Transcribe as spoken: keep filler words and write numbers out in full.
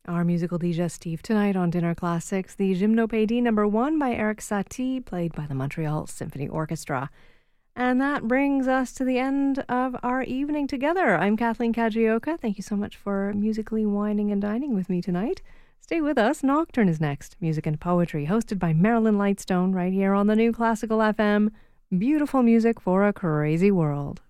Our musical digestive tonight on Dinner Classics, the Gymnopédie number one by Erik Satie, played by the Montreal Symphony Orchestra. And that brings us to the end of our evening together. I'm Kathleen Kajioka. Thank you so much for musically wining and dining with me tonight. Stay with us. Nocturne is next. Music and Poetry, hosted by Marilyn Lightstone, right here on the New Classical F M. Beautiful music for a crazy world.